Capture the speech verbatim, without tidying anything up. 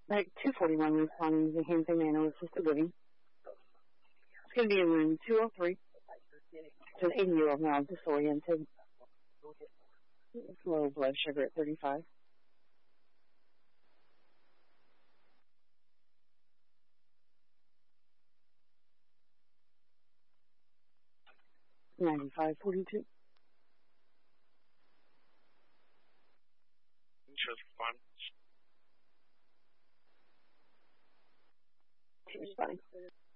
Like two forty-one responding to Hampton Manor Assisted Living. It's going to be in room two oh three. It's an eighty-year-old now, disoriented. Low blood sugar at thirty-five. ninety-five forty-two. Shows respond. She's fine.